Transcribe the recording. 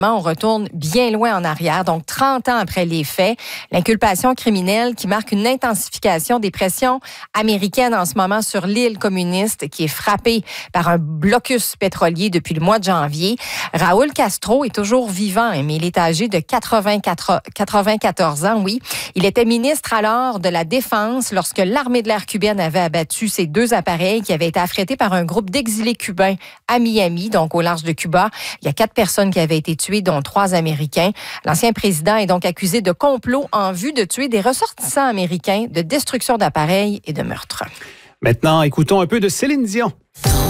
On retourne bien loin en arrière, donc 30 ans après les faits. L'inculpation criminelle qui marque une intensification des pressions américaines en ce moment sur l'île communiste qui est frappée par un blocus pétrolier depuis le mois de janvier. Raúl Castro est toujours vivant, mais il est âgé de 94 ans, oui. Il était ministre alors de la Défense lorsque l'armée de l'air cubaine avait abattu ces 2 appareils qui avaient été affrétés par un groupe d'exilés cubains à Miami, donc au large de Cuba. Il y a 4 personnes qui avaient été tuées, dont 3 Américains. L'ancien président est donc accusé de complot en vue de tuer des ressortissants américains, de destruction d'appareils et de meurtre. Maintenant, écoutons un peu de Céline Dion.